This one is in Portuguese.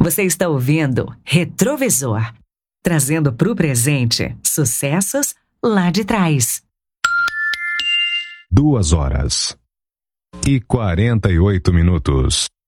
Você está ouvindo Retrovisor, trazendo para o presente sucessos lá de trás. 2 horas e 48 minutos.